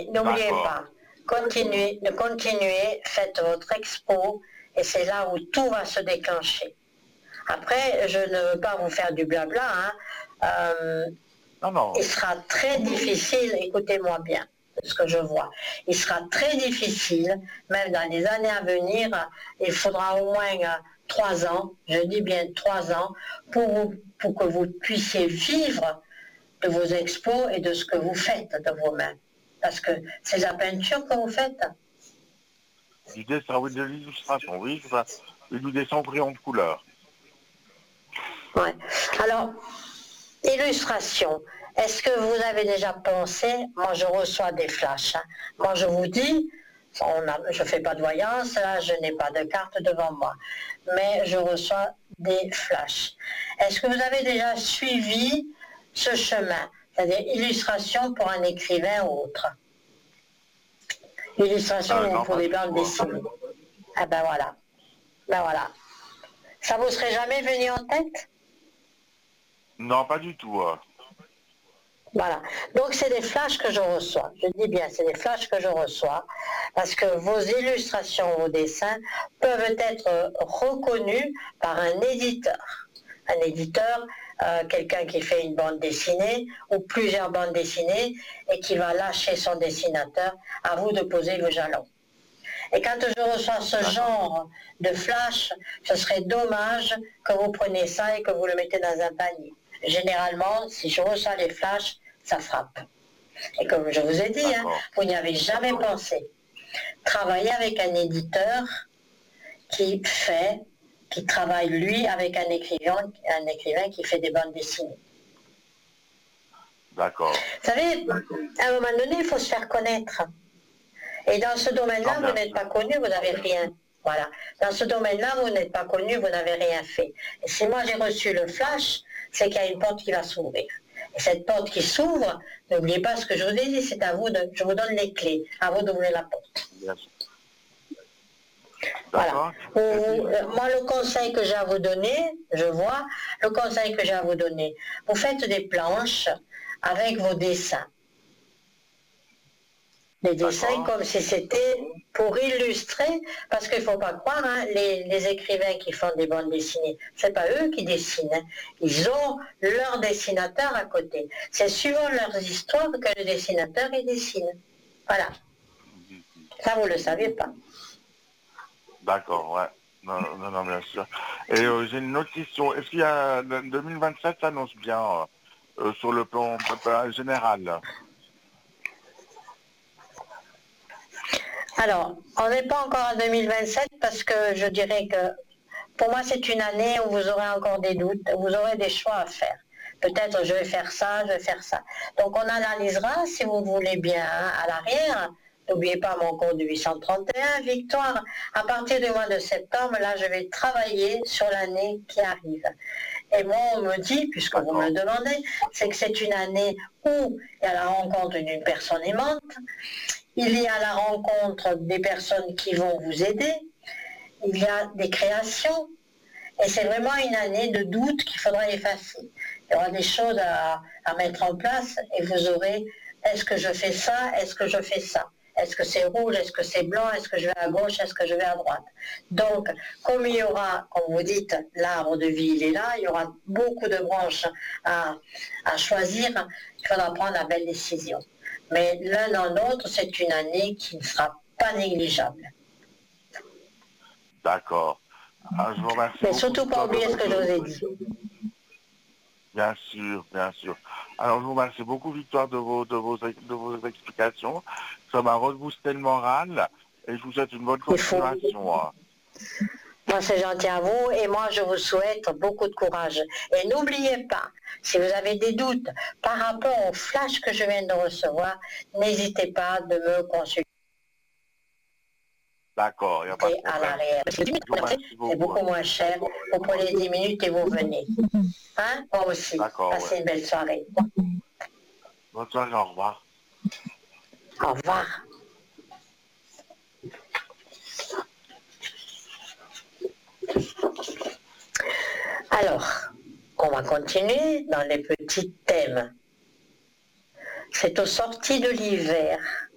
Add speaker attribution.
Speaker 1: n'oubliez
Speaker 2: D'accord.
Speaker 1: pas, continuez, faites votre expo, et c'est là où tout va se déclencher. Après, je ne veux pas vous faire du blabla, hein.
Speaker 2: Non, non.
Speaker 1: Il sera très difficile, écoutez-moi bien, ce que je vois, il sera très difficile, même dans les années à venir, il faudra au moins 3 ans, je dis bien 3 ans, pour que vous puissiez vivre de vos expos et de ce que vous faites de vos mains. Parce que c'est la peinture que vous faites.
Speaker 2: Du dessin, oui, de l'illustration, oui, c'est ça. Et du dessin au crayon de couleur.
Speaker 1: Ouais. Alors, illustration. Est-ce que vous avez déjà pensé, moi je reçois des flashs, hein. Moi je vous dis, je ne fais pas de voyance, là, je n'ai pas de carte devant moi, mais je reçois des flashs. Est-ce que vous avez déjà suivi ce chemin, c'est-à-dire illustration pour un écrivain ou autre? Illustration
Speaker 2: Non,
Speaker 1: pour
Speaker 2: pas
Speaker 1: des
Speaker 2: du
Speaker 1: bandes
Speaker 2: tout.
Speaker 1: dessinées. Ah ben voilà, ben voilà. Ça vous serait jamais venu en tête?
Speaker 2: Non, pas du tout.
Speaker 1: Voilà. Donc c'est des flashs que je reçois. Je dis bien, c'est des flashs que je reçois parce que vos illustrations, vos dessins peuvent être reconnus par un éditeur. Un éditeur, quelqu'un qui fait une bande dessinée ou plusieurs bandes dessinées et qui va lâcher son dessinateur, à vous de poser vos jalons. Et quand je reçois ce genre de flash, ce serait dommage que vous preniez ça et que vous le mettez dans un panier. Généralement, si je reçois les flashs, ça frappe. Et comme je vous ai dit, hein, vous n'y avez jamais pensé. Travailler avec un éditeur qui travaille lui avec un écrivain qui fait des bandes dessinées.
Speaker 2: D'accord.
Speaker 1: Vous savez, à un moment donné, il faut se faire connaître. Et dans ce domaine-là, vous n'êtes pas connu, vous n'avez rien. Voilà. Dans ce domaine-là, vous n'êtes pas connu, vous n'avez rien fait. Et si moi j'ai reçu le flash, c'est qu'il y a une porte qui va s'ouvrir. Et cette porte qui s'ouvre, n'oubliez pas ce que je vous ai dit, c'est à vous je vous donne les clés, à vous d'ouvrir la porte.
Speaker 2: Bien sûr.
Speaker 1: Voilà. Moi, le conseil que j'ai à vous donner, le conseil que j'ai à vous donner, vous faites des planches avec vos dessins. Les dessins comme si c'était pour illustrer, parce qu'il ne faut pas croire, hein, les écrivains qui font des bandes dessinées, c'est pas eux qui dessinent, hein. Ils ont leur dessinateur à côté. C'est suivant leurs histoires que le dessinateur il dessine. Voilà. Ça, vous ne le saviez pas.
Speaker 2: D'accord, ouais. Non, bien sûr. Et j'ai une autre question. Est-ce qu'il y a 2027 s'annonce bien sur le plan général?
Speaker 1: Alors, on n'est pas encore en 2027 parce que je dirais que pour moi c'est une année où vous aurez encore des doutes, vous aurez des choix à faire. Peut-être je vais faire ça, je vais faire ça. Donc on analysera si vous voulez bien, hein, à l'arrière. N'oubliez pas mon cours du 831, Victoire. À partir du mois de septembre, là je vais travailler sur l'année qui arrive. Et moi on me dit, puisque vous me le demandez, c'est que c'est une année où il y a la rencontre d'une personne aimante. Il y a la rencontre des personnes qui vont vous aider, il y a des créations, et c'est vraiment une année de doute qu'il faudra effacer. Il y aura des choses à mettre en place, et vous aurez, est-ce que je fais ça, est-ce que je fais ça? Est-ce que c'est rouge, est-ce que c'est blanc, est-ce que je vais à gauche, est-ce que je vais à droite? Donc, comme il y aura, comme vous dites, l'arbre de vie, il est là, il y aura beaucoup de branches à choisir, il faudra prendre la belle décision. Mais l'un dans l'autre, c'est une année qui ne sera pas négligeable.
Speaker 2: D'accord. Je vous remercie.
Speaker 1: Mais surtout pas oublier ce que je vous ai dit.
Speaker 2: Bien sûr, bien sûr. Alors je vous remercie beaucoup, Victoire, de vos explications. Ça m'a reboosté le moral et je vous souhaite une bonne continuation.
Speaker 1: Moi, c'est gentil à vous et moi, je vous souhaite beaucoup de courage. Et n'oubliez pas, si vous avez des doutes par rapport au flash que je viens de recevoir, n'hésitez pas de me consulter.
Speaker 2: D'accord, il n'y a pas de problème.
Speaker 1: À l'arrière. C'est beaucoup moins cher. Vous prenez 10 minutes et vous venez. Hein? Moi aussi. Passez une belle soirée.
Speaker 2: Bonne soirée, au revoir.
Speaker 1: Au revoir. Alors, on va continuer dans les petits thèmes. C'est aux sorties de l'hiver